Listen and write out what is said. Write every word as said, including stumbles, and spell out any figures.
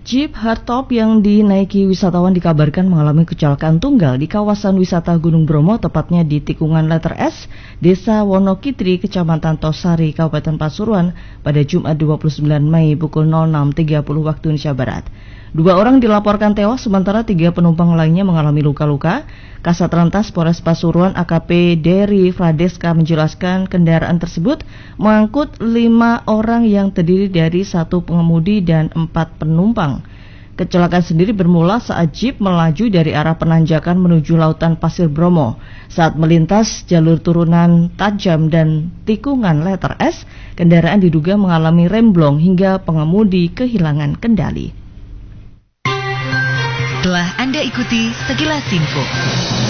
Jeep hardtop yang dinaiki wisatawan dikabarkan mengalami kecelakaan tunggal di kawasan wisata Gunung Bromo, tepatnya di tikungan letter S, Desa Wonokitri, Kecamatan Tosari, Kabupaten Pasuruan pada Jumat dua puluh sembilan Mei pukul nol enam tiga puluh waktu Indonesia Barat. Dua orang dilaporkan tewas, sementara tiga penumpang lainnya mengalami luka-luka. Kasat Lantas Polres Pasuruan A K P Dery Fradeska menjelaskan kendaraan tersebut mengangkut lima orang yang terdiri dari satu pengemudi dan empat penumpang. Kecelakaan sendiri bermula saat Jeep melaju dari arah penanjakan menuju lautan Pasir Bromo. Saat melintas jalur turunan tajam dan tikungan letter S, kendaraan diduga mengalami remblong hingga pengemudi kehilangan kendali. Telah Anda ikuti sekilas info.